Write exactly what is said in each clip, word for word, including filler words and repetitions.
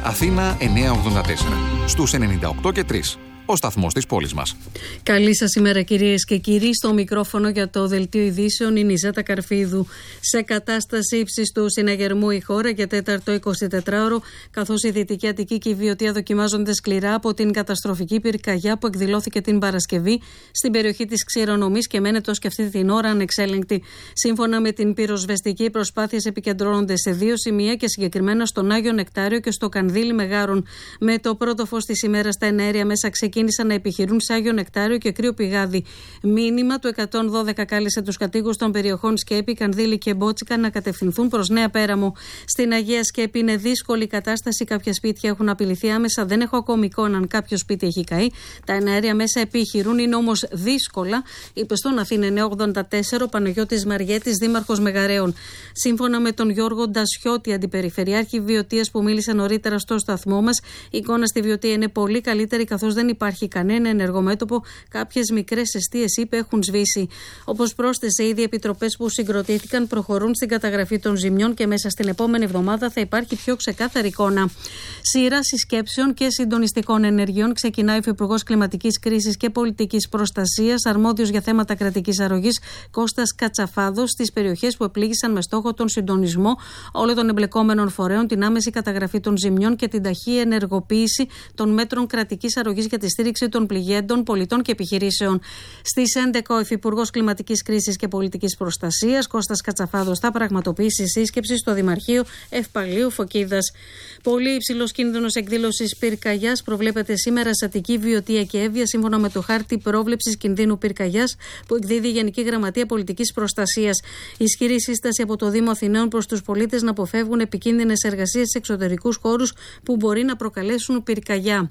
Αθήνα εννιακόσια ογδόντα τέσσερα. Στους ενενήντα οκτώ και τρία. Ο σταθμός της πόλης μας. Καλή σας ημέρα, κυρίες και κύριοι. Στο μικρόφωνο για το Δελτίο Ειδήσεων είναι η Ζέτα Καρφίδου. Σε κατάσταση ύψιστου συναγερμού η χώρα για τέταρτο εικοσιτετράωρο, καθώς η Δυτική Αττική και η Βιωτία δοκιμάζονται σκληρά από την καταστροφική πυρκαγιά που εκδηλώθηκε την Παρασκευή στην περιοχή της Ξηρονομής και μένεται ως και αυτή την ώρα ανεξέλεγκτη. Σύμφωνα με την πυροσβεστική, οι προσπάθειες επικεντρώνονται σε δύο σημεία και συγκεκριμένα στον Άγιο Νεκτάριο και στο Κανδύλι Μεγάρων. Με το πρώτο φως της ημέρας, τα εναέρια μέσα ξεκίνησαν να επιχειρούν σε Άγιο Νεκτάριο και Κρύο Πηγάδι. Μήνυμα του εκατόν δώδεκα κάλεσε τους κατοίκους των περιοχών Σκέπη, Κανδύλι και Μπότσικα να κατευθυνθούν προς Νέα Πέραμο. Στην Αγία Σκέπη είναι δύσκολη η κατάσταση. Κάποια σπίτια έχουν απειληθεί άμεσα. Δεν έχω ακόμη εικόνα αν κάποιο σπίτι έχει καεί. Τα εναέρια μέσα επιχειρούν, είναι όμως δύσκολα, είπε στον Αθήνα εννιακόσια ογδόντα τέσσερα ο Παναγιώτης Μαριέτης, δήμαρχος Μεγαρέων. Σύμφωνα με τον Γιώργο Ντασιώτη, αντιπεριφερειάρχη Βιωτίας, που μίλησε νωρίτερα στο σταθμό μας, η εικόνα στη Βιωτία είναι πολύ καλύτερη, καθώς δεν υπάρχει κανένα ενεργό μέτωπο. Κάποιες μικρές εστίες, είπε, έχουν σβήσει. Όπως πρόσθεσε, ήδη οι επιτροπές που συγκροτήθηκαν προχωρούν στην καταγραφή των ζημιών και μέσα στην επόμενη εβδομάδα θα υπάρχει πιο ξεκάθαρη εικόνα. Σειρά συσκέψεων και συντονιστικών ενεργειών ξεκινάει ο Υφυπουργός Κλιματικής Κρίσης και Πολιτικής Προστασίας, αρμόδιος για θέματα κρατικής αρρωγής, Κώστας Κατσαφάδος, στις περιοχές που επλήγησαν με στόχο τον συντονισμό όλων των εμπλεκόμενων φορέων, την άμεση καταγραφή των ζημιών και την ταχεία ενεργοποίηση των μέτρων κρατικής αρρωγής για τη στήριξη των πληγέντων πολιτών και επιχειρήσεων. Στις έντεκα ο Υφυπουργός Κλιματικής Κρίσης και Πολιτικής Προστασίας, Κώστας Κατσαφάδος, θα πραγματοποιήσει σύσκεψη στο Δημαρχείο Ευπαλίου Φωκίδας. Πολύ υψηλός κίνδυνος εκδήλωσης πυρκαγιάς προβλέπεται σήμερα σε Αττική, Βιωτία και Εύβοια, σύμφωνα με το χάρτη πρόβλεψης κινδύνου πυρκαγιάς που εκδίδει η Γενική Γραμματεία Πολιτικής Προστασίας. Ισχυρή σύσταση από το Δήμο Αθηναίων προς τους πολίτες να αποφεύγουν επικίνδυνες εργασίες σε εξωτερικούς χώρους που μπορεί να προκαλέσουν πυρκαγιά.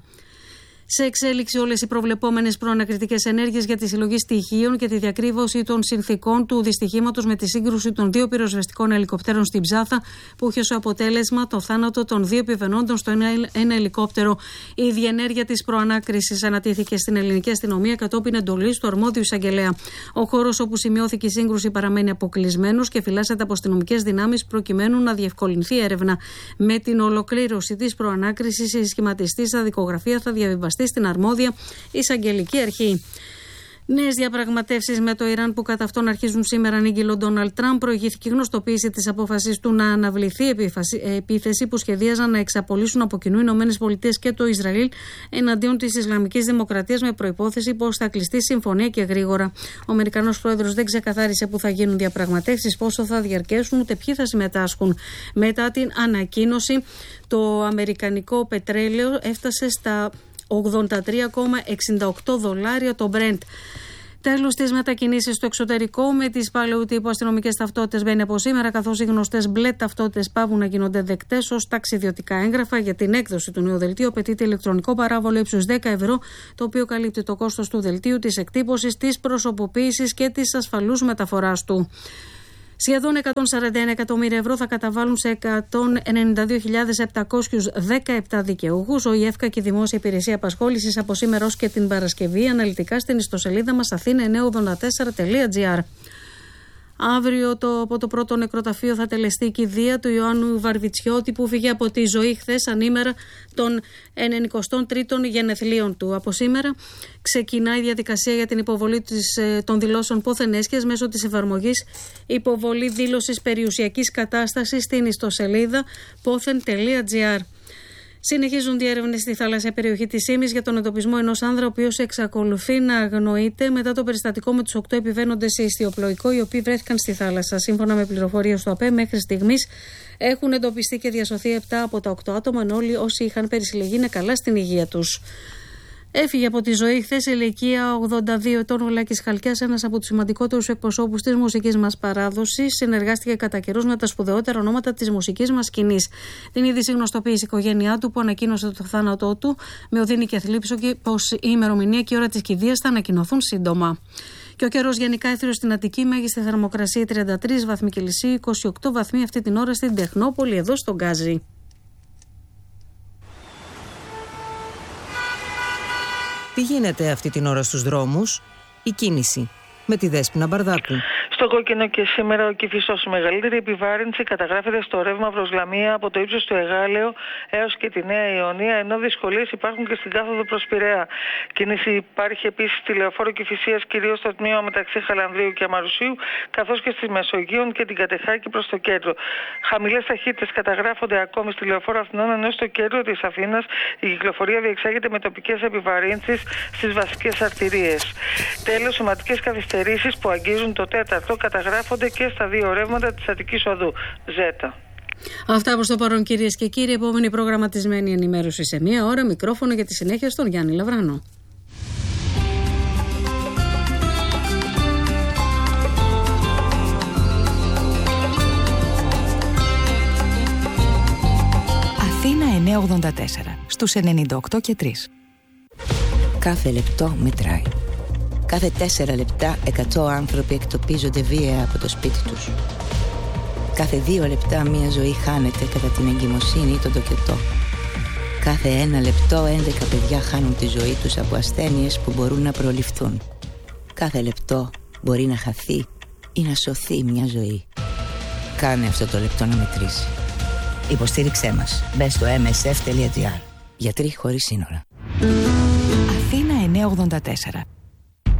Σε εξέλιξη όλες οι προβλεπόμενες προανακριτικές ενέργειες για τη συλλογή στοιχείων και τη διακρύβωση των συνθηκών του δυστυχήματος με τη σύγκρουση των δύο πυροσβεστικών ελικοπτέρων στην Ψάθα, που είχε ως αποτέλεσμα το θάνατο των δύο επιβαινόντων στο ένα, ένα ελικόπτερο. Η διενέργεια της προανάκρισης ανατήθηκε στην ελληνική αστυνομία κατόπιν εντολής του αρμόδιου εισαγγελέα. Ο χώρος όπου σημειώθηκε η σύγκρουση παραμένει αποκλεισμένος και φυλάσσεται από αστυνομικές δυνάμεις προκειμένου να διευκολυνθεί η έρευνα. Με την ολοκλήρωση της προανάκρισης, η σχηματιστή στα δικογραφία θα διαβιβαστεί στην αρμόδια εισαγγελική αρχή. Νέες διαπραγματεύσεις με το Ιράν που κατά αυτόν αρχίζουν σήμερα, ανήγγειλε ο Ντόναλντ Τραμπ. Προηγήθηκε γνωστοποίηση της απόφασης του να αναβληθεί επίθεση που σχεδίαζαν να εξαπολύσουν από κοινού οι Ηνωμένες Πολιτείες και το Ισραήλ εναντίον της Ισλαμικής Δημοκρατίας, με προϋπόθεση πως θα κλειστεί συμφωνία και γρήγορα. Ο Αμερικανός πρόεδρος δεν ξεκαθάρισε που θα γίνουν διαπραγματεύσεις, πόσο θα διαρκέσουν, ούτε ποιοι θα συμμετάσχουν. Μετά την ανακοίνωση, το αμερικανικό πετρέλαιο έφτασε στα ογδόντα τρία κόμμα εξήντα οκτώ δολάρια το Brent. Τέλος στις μετακινήσεις στο εξωτερικό, με τις παλαιού τύπου αστυνομικές ταυτότητες μπαίνει από σήμερα, καθώς οι γνωστές μπλε ταυτότητες πάβουν να γίνονται δεκτές ως ταξιδιωτικά έγγραφα. Για την έκδοση του νέου δελτίου απαιτείται ηλεκτρονικό παράβολο ύψους δέκα ευρώ, το οποίο καλύπτει το κόστος του δελτίου, της εκτύπωσης, της προσωποποίησης και της ασφαλούς μεταφοράς του. Σχεδόν εκατόν σαράντα ένα εκατομμύρια ευρώ θα καταβάλουν σε εκατόν ενενήντα δύο χιλιάδες επτακόσιους δεκαεπτά δικαιούχους. Ο ΙΕΦΚΑ και η Δημόσια Υπηρεσία Απασχόλησης από σήμερα ως και την Παρασκευή, αναλυτικά στην ιστοσελίδα μας αθήνα εννιακόσια ογδόντα τέσσερα τελεία τζι άρ. Αύριο το, από το πρώτο νεκροταφείο θα τελεστεί η κηδεία του Ιωάννου Βαρβιτσιώτη, που φύγε από τη ζωή χθες ανήμερα των ενενηκοστών τρίτων γενεθλίων του. Από σήμερα ξεκινά η διαδικασία για την υποβολή της, των δηλώσεων πόθεν έσχες μέσω της εφαρμογής υποβολή δήλωσης περιουσιακής κατάστασης στην ιστοσελίδα πόθεν τελεία τζι άρ. Συνεχίζουν οι έρευνες στη θάλασσια περιοχή της Ήμης για τον εντοπισμό ενός άνδρα, ο οποίος εξακολουθεί να αγνοείται μετά το περιστατικό με τους οκτώ επιβαίνοντες σε ιστιοπλοϊκό, οι οποίοι βρέθηκαν στη θάλασσα. Σύμφωνα με πληροφορίες του ΑΠΕ, μέχρι στιγμής έχουν εντοπιστεί και διασωθεί επτά από τα οκτώ άτομα, ενώ όλοι όσοι είχαν περισυλλεγεί είναι καλά στην υγεία τους. Έφυγε από τη ζωή χθες σε ηλικία ογδόντα δύο ετών ο Λάκης Χαλκιάς, ένας από τους σημαντικότερους εκπροσώπους της μουσικής μας παράδοσης. Συνεργάστηκε κατά καιρούς με τα σπουδαιότερα ονόματα της μουσικής μας σκηνής. Την είδηση γνωστοποίησε η οικογένειά του, που ανακοίνωσε το θάνατό του με οδύνη και θλίψο, και πως η ημερομηνία και η ώρα της κηδείας θα ανακοινωθούν σύντομα. Και ο καιρός γενικά έθριος στην Αττική, μέγιστη θερμοκρασία τριάντα τρεις βαθμοί Κελσίου, είκοσι οκτώ βαθμοί αυτή την ώρα στην Τεχνόπολη, εδώ στον Γκάζι. Τι γίνεται αυτή την ώρα στους δρόμους? Η κίνηση με τη Δέσποινα Μπαρδάκου. Στο κόκκινο και σήμερα ο Κηφισός. Η μεγαλύτερη επιβάρυνση καταγράφεται στο ρεύμα προς Λαμία από το ύψος του Εγάλεο έως και τη Νέα Ιωνία, ενώ δυσκολίες υπάρχουν και στην κάθοδο προς Πειραιά. Κίνηση υπάρχει επίσης στη λεωφόρο Κηφισίας, κυρίως στο τμήμα μεταξύ Χαλανδρίου και Αμαρουσίου, καθώς και στη Μεσογείων και την Κατεχάκη προς το κέντρο. Χαμηλές ταχύτητες καταγράφονται ακόμη στη λεωφόρο Αθηνών, ενώ στο κέντρο της Αθήνας η κυκλοφορία διεξάγεται με τοπικές επιβαρύνσεις στις βασικές αρτηρίες. Τέλος, σημαντικές καθυστερήσεις που αγγίζουν το τέταρτο καταγράφονται και στα δύο ρεύματα της Αττικής Οδού. Ζέτα. Αυτά προς το παρόν, κυρίες και κύριοι. Επόμενη προγραμματισμένη ενημέρωση σε μία ώρα. Μικρόφωνο για τη συνέχεια στον Γιάννη Λαβρανό. Αθήνα εννιακόσια ογδόντα τέσσερα στους ενενήντα οκτώ και τρία. Κάθε λεπτό μετράει. Κάθε τέσσερα λεπτά εκατό άνθρωποι εκτοπίζονται βία από το σπίτι τους. Κάθε δύο λεπτά μία ζωή χάνεται κατά την εγκυμοσύνη ή τον τοκετό. Κάθε ένα λεπτό έντεκα παιδιά χάνουν τη ζωή τους από ασθένειες που μπορούν να προληφθούν. Κάθε λεπτό μπορεί να χαθεί ή να σωθεί μια ζωή. Κάνε αυτό το λεπτό να μετρήσει. Υποστήριξέ μας. Μπες στο εμ ες εφ τελεία τζι άρ. Γιατροί χωρίς σύνορα. Αθήνα εννιακόσια ογδόντα τέσσερα.